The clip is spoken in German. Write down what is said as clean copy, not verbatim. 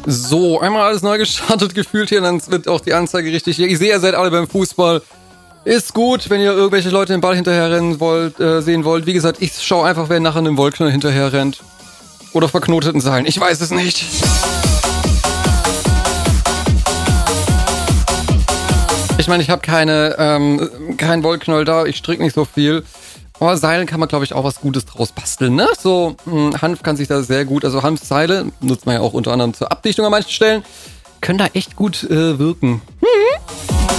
So, einmal alles neu gestartet gefühlt hier, dann wird auch die Anzeige richtig. Ich sehe, ihr seid alle beim Fußball. Ist gut, wenn ihr irgendwelche Leute den Ball hinterherrennen wollt, sehen wollt. Wie gesagt, ich schaue einfach, wer nachher einem Wollknäuel hinterher rennt. Oder verknoteten Seilen, ich weiß es nicht. Ich meine, ich habe keinen Wollknäuel da, ich stricke nicht so viel. Aber Seilen kann man, glaube ich, auch was Gutes draus basteln, ne? So, Hanf kann sich da sehr gut, also Hanfseile nutzt man ja auch unter anderem zur Abdichtung an manchen Stellen, können da echt gut wirken.